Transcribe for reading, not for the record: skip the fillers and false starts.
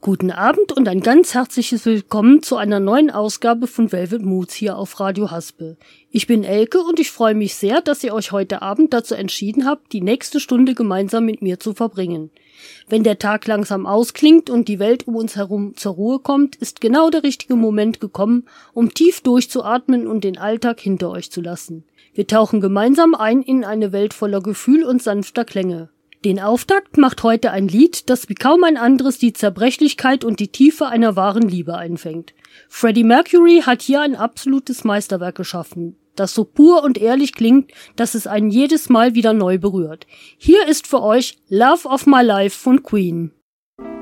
Guten Abend und ein ganz herzliches Willkommen zu einer neuen Ausgabe von Velvet Moods hier auf Radio Haspe. Ich bin Elke und ich freue mich sehr, dass ihr euch heute Abend dazu entschieden habt, die nächste Stunde gemeinsam mit mir zu verbringen. Wenn der Tag langsam ausklingt und die Welt um uns herum zur Ruhe kommt, ist genau der richtige Moment gekommen, um tief durchzuatmen und den Alltag hinter euch zu lassen. Wir tauchen gemeinsam ein in eine Welt voller Gefühl und sanfter Klänge. Den Auftakt macht heute ein Lied, das wie kaum ein anderes die Zerbrechlichkeit und die Tiefe einer wahren Liebe einfängt. Freddie Mercury hat hier ein absolutes Meisterwerk geschaffen, das so pur und ehrlich klingt, dass es einen jedes Mal wieder neu berührt. Hier ist für euch Love of My Life von Queen.